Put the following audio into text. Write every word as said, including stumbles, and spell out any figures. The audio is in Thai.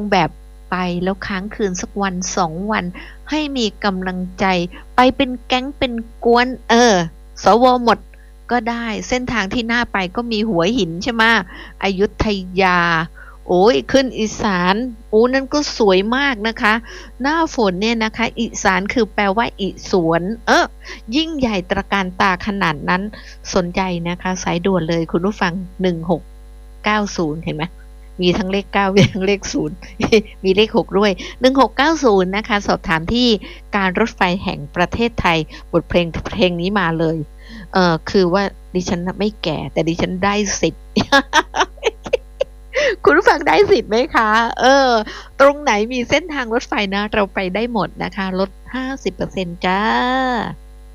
แบบไปแล้วค้างคืนสักวันสองวันให้มีกำลังใจไปเป็นแก๊งเป็นกวนเออสวหมดก็ได้เส้นทางที่น่าไปก็มีหัวหินใช่ไหมอยุธยาโอ้ยขึ้นอีสานโอ้นั่นก็สวยมากนะคะหน้าฝนเนี่ยนะคะอีสานคือแปลว่าอีสวนเออยิ่งใหญ่ตระการตาขนาดนั้นสนใจนะคะสายด่วนเลยคุณผู้ฟังหนึ่งหกเก้าศูนย์เห็นไหมมีทั้งเลขเก้ามีทั้งเลขศูนย์มีเลขหกด้วยหนึ่งหกเก้าศูนย์นะคะสอบถามที่การรถไฟแห่งประเทศไทยบทเพลงเพลงนี้มาเลยเออคือว่าดิฉันไม่แก่แต่ดิฉันได้สิทธิ์ คุณผู้ฟังได้สิทธิ์ไหมคะเออตรงไหนมีเส้นทางรถไฟนะเราไปได้หมดนะคะลด ห้าสิบเปอร์เซ็นต์ จ้า